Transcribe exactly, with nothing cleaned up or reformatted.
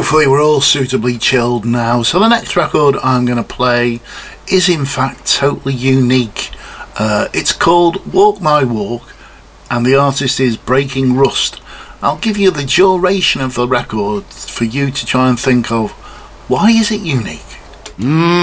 hopefully we're all suitably chilled now. So the next record I'm going to play is in fact totally unique. Uh, it's called Walk My Walk and the artist is Breaking Rust. I'll give you the duration of the record for you to try and think of why is it unique. Mm.